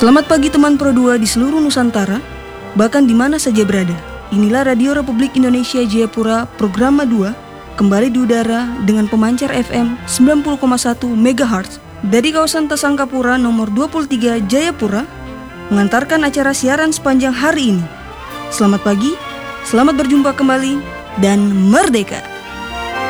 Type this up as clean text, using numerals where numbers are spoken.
Selamat pagi teman Pro 2 di seluruh Nusantara, bahkan di mana saja berada. Inilah Radio Republik Indonesia Jayapura, Programa 2, kembali di udara dengan pemancar FM 90,1 MHz dari kawasan Tasangkapura nomor 23 Jayapura, mengantarkan acara siaran sepanjang hari ini. Selamat pagi, selamat berjumpa kembali, dan merdeka!